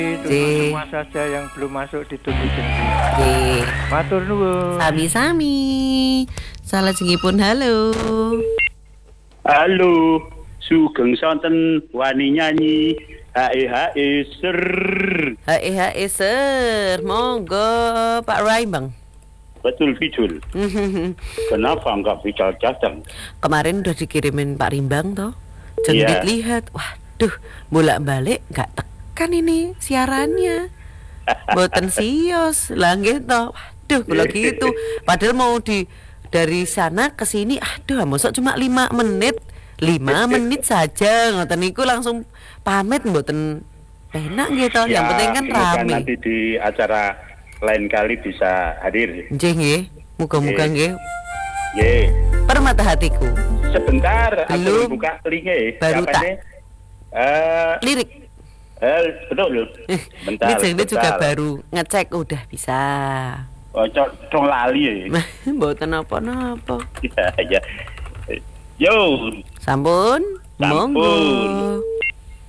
Itu J. semua saja yang belum masuk ditutup jengki. J. Matur nuwun. Sami-sami. Salah pun halo. Halo, sugeng sonten wani nyanyi hae ser. Hae ser, monggo Pak Raimbang. Betul Fijul. Kenapa enggak bisa datang? Kemarin udah dikirimin Pak Rimbang toh. Jengdit lihat, waduh, bolak-balik nggak tekan ini siarannya. Boten sios, lah gitu. Waduh, kalau gitu. Padahal mau dari sana ke sini, aduh, masuk cuma 5 menit. 5 menit saja, ngoten niku langsung pamit mboten penak gitu. Yang penting kan rame. Nanti di acara lain kali bisa hadir. Nggih nggih, muga-muga nggih. Nggih. Permata hatiku. Sebentar, Belum. aku buka linknya. Baru Siapa tak. nih? Lirik. Betul. Bentar. Ini Jengdit juga baru ngecek udah bisa. Oh, cong lali ya. Mboten napa-napa. Ya. Yo. Sampun, Sampun. monggo.